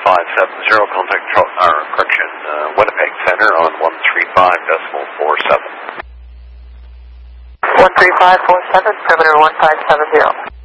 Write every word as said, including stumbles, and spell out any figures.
five seven zero, contact, or correction, uh, Winnipeg Center on one three five decimal four seven. one three five four seven, perimeter one five seven zero.